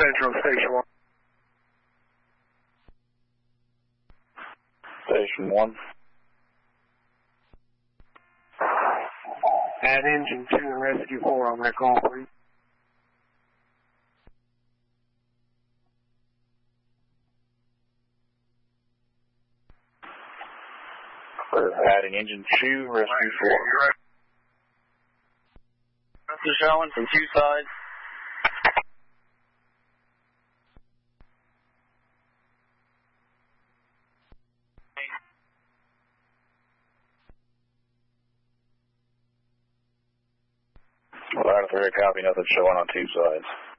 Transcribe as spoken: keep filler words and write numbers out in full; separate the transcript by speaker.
Speaker 1: Central, Station one.
Speaker 2: Station one.
Speaker 1: Add engine two and rescue four on that call, please.
Speaker 2: We're adding engine two, rescue four.
Speaker 3: This is showing from two sides.
Speaker 2: Well, out of three, copy, nothing showing on two sides.